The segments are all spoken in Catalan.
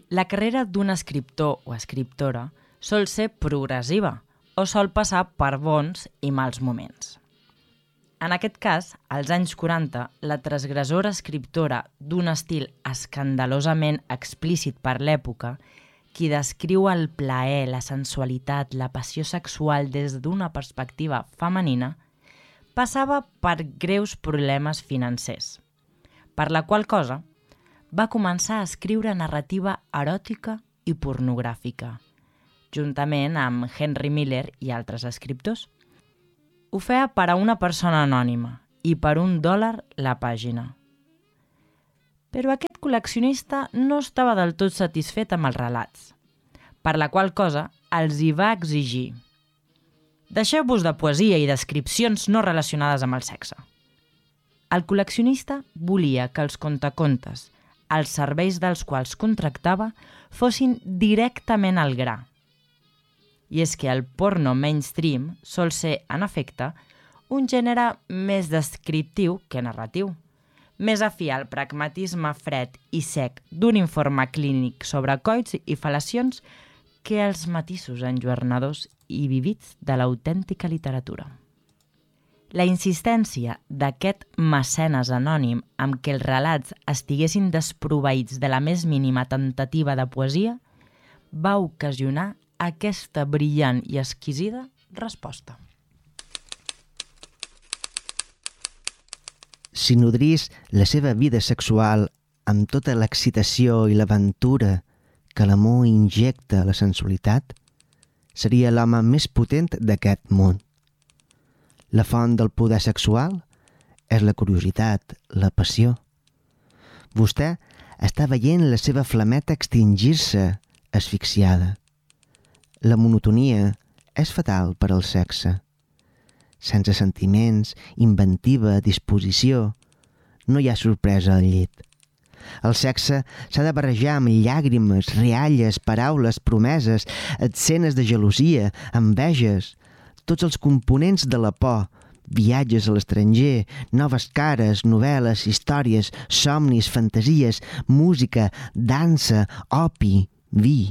La carrera d'un escriptor o escriptora sol ser progressiva o sol passar per bons i mals moments. En aquest cas, als anys 40, la transgressora escriptora d'un estil escandalosament explícit per l'època, qui descriu el plaer, la sensualitat, la passió sexual des d'una perspectiva femenina, passava per greus problemes financers, per la qual cosa va començar a escriure narrativa eròtica i pornogràfica, juntament amb Henry Miller i altres escriptors. Ho feia per a una persona anònima i per $1 la pàgina. Però aquest col·leccionista no estava del tot satisfet amb els relats, per la qual cosa els hi va exigir: deixeu-vos de poesia i descripcions no relacionades amb el sexe. El col·leccionista volia que els contacontes, els serveis dels quals contractava, fossin directament al gra. I és que el porno mainstream sol ser, en efecte, un gènere més descriptiu que narratiu, més afí al pragmatisme fred i sec d'un informe clínic sobre coits i fal·lacions que els matisos enlluernadors i vivits de l'autèntica literatura. La insistència d'aquest mecenes anònim amb què els relats estiguessin desproveïts de la més mínima temptativa de poesia va ocasionar aquesta brillant i exquisida resposta. Si nodrís la seva vida sexual amb tota l'excitació i l'aventura que l'amor injecta a la sensualitat, seria l'home més potent d'aquest món. La font del poder sexual és la curiositat, la passió. Vostè està veient la seva flameta extingir-se, asfixiada. La monotonia és fatal per al sexe. Sense sentiments, inventiva, disposició, no hi ha sorpresa al llit. El sexe s'ha de barrejar amb llàgrimes, rialles, paraules, promeses, escenes de gelosia, enveges, tots els components de la por, viatges a l'estranger, noves cares, novel·les, històries, somnis, fantasies, música, dansa, opi, vi.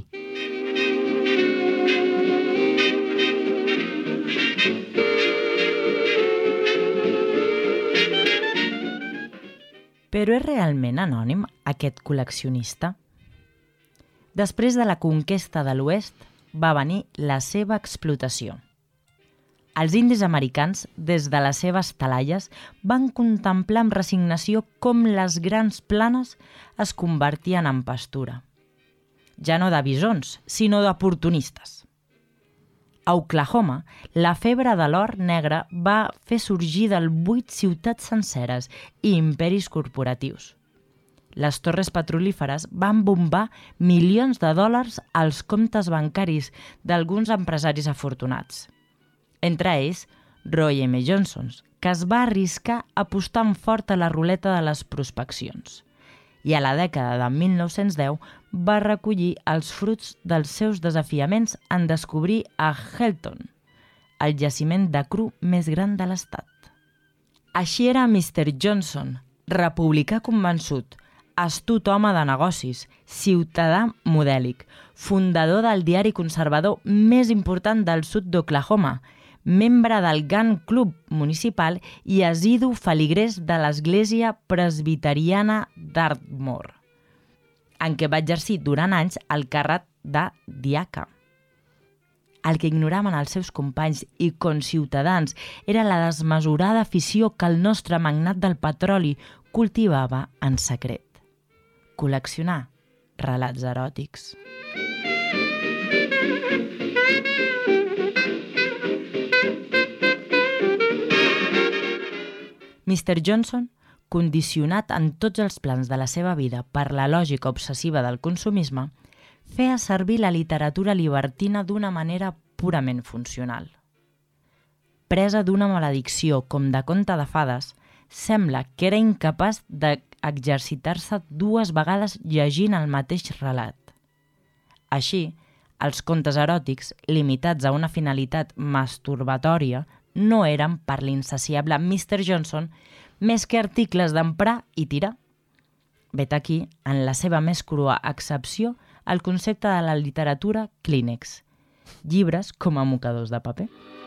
Però és realment anònim aquest col·leccionista? Després de la conquesta de l'Oest va venir la seva explotació. Els indis americans, des de les seves talaies, van contemplar amb resignació com les grans planes es convertien en pastura. Ja no de bisons, sinó d'oportunistes. A Oklahoma, la febre de l'or negre va fer sorgir del buit ciutats senceres i imperis corporatius. Les torres petrolíferes van bombar milions de dòlars als comptes bancaris d'alguns empresaris afortunats. Entre ells, Roy M. Johnson, que es va arriscar apostant fort a la ruleta de les prospeccions. I a la dècada de 1910 va recollir els fruits dels seus desafiaments en descobrir a Helton, el jaciment de cru més gran de l'estat. Així era Mr. Johnson, republicà convençut, astut home de negocis, ciutadà modèlic, fundador del diari conservador més important del sud d'Oklahoma, membre del Gun Club municipal i assidu feligrés de l'església presbiteriana d'Ardmore, en què va exercir durant anys el càrrec de diaca. El que ignoraven els seus companys i conciutadans era la desmesurada afició que el nostre magnat del petroli cultivava en secret: col·leccionar relats eròtics. Mr. Johnson, condicionat en tots els plans de la seva vida per la lògica obsessiva del consumisme, feia servir la literatura llibertina d'una manera purament funcional. Presa d'una maledicció com de conte de fades, sembla que era incapaç d'exercitar-se 2 vegades llegint el mateix relat. Així, els contes eròtics, limitats a una finalitat masturbatòria, no eren per l'insaciable Mr. Johnson més que articles d'emprar i tirar. Vet aquí, en la seva més crua accepció, el concepte de la literatura clínex, llibres com a mocadors de paper.